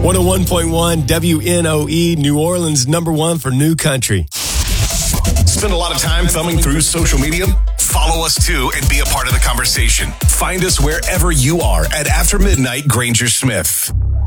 101.1 WNOE, New Orleans, number one for new country. Spend a lot of time thumbing through social media? Follow us too and be a part of the conversation. Find us wherever you are at After Midnight Granger Smith.